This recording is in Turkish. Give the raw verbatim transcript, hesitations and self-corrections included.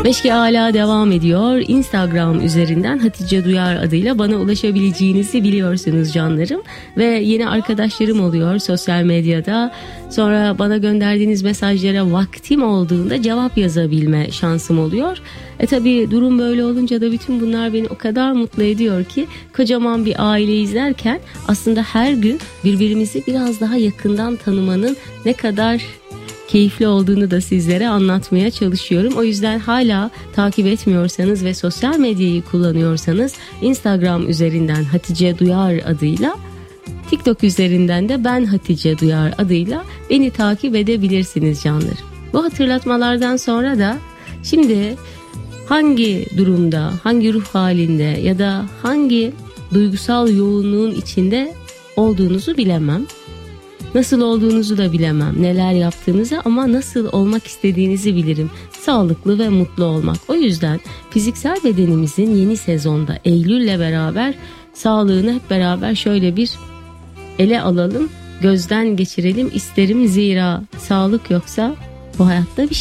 Meşki Ala devam ediyor. Instagram üzerinden Hatice Duyar adıyla bana ulaşabileceğinizi biliyorsunuz canlarım. Ve yeni arkadaşlarım oluyor sosyal medyada. Sonra bana gönderdiğiniz mesajlara vaktim olduğunda cevap yazabilme şansım oluyor. E tabi durum böyle olunca da bütün bunlar beni o kadar mutlu ediyor ki kocaman bir aile izlerken aslında her gün birbirimizi biraz daha yakından tanımanın ne kadar keyifli olduğunu da sizlere anlatmaya çalışıyorum. O yüzden hala takip etmiyorsanız ve sosyal medyayı kullanıyorsanız Instagram üzerinden Hatice Duyar adıyla, TikTok üzerinden de Ben Hatice Duyar adıyla beni takip edebilirsiniz canlarım. Bu hatırlatmalardan sonra da şimdi hangi durumda, hangi ruh halinde ya da hangi duygusal yoğunluğun içinde olduğunuzu bilemem. Nasıl olduğunuzu da bilemem, neler yaptığınızı, ama nasıl olmak istediğinizi bilirim. Sağlıklı ve mutlu olmak. O yüzden fiziksel bedenimizin yeni sezonda Eylül'le beraber sağlığını hep beraber şöyle bir ele alalım, gözden geçirelim isterim. Zira sağlık yoksa bu hayatta bir